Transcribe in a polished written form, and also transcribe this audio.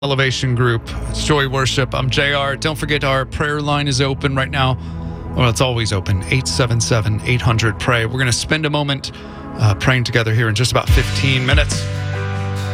Elevation Group. It's Joy Worship. I'm JR. Don't forget our prayer line is open right now. Well, it's always open. 877-800-PRAY. We're going to spend a moment praying together here in just about 15 minutes.